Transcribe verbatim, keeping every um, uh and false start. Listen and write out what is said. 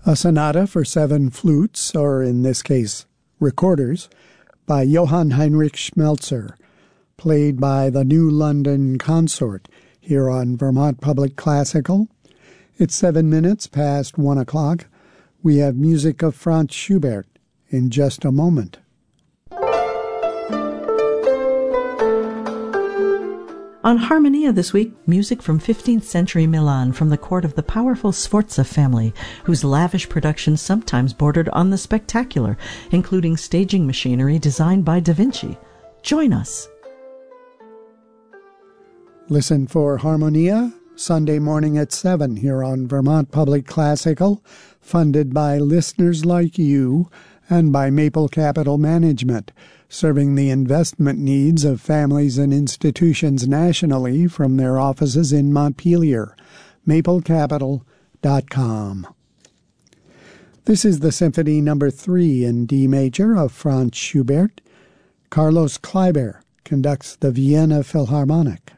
a sonata for seven flutes, or in this case, recorders, by Johann Heinrich Schmelzer, played by the New London Consort here on Vermont Public Classical. It's seven minutes past one o'clock. We have music of Franz Schubert in just a moment. On Harmonia this week, music from fifteenth century Milan from the court of the powerful Sforza family, whose lavish productions sometimes bordered on the spectacular, including staging machinery designed by Da Vinci. Join us. Listen for Harmonia Sunday morning at seven here on Vermont Public Classical, funded by listeners like you and by Maple Capital Management, serving the investment needs of families and institutions nationally from their offices in Montpelier. maple capital dot com. This is the Symphony Number three in D major of Franz Schubert. Carlos Kleiber conducts the Vienna Philharmonic.